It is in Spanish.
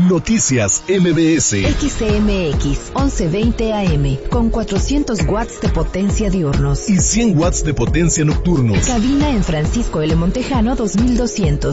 Noticias MBS. XCMX 1120 AM con 400 watts de potencia diurnos y 100 watts de potencia nocturnos. Cabina en Francisco L. Montejano 2200.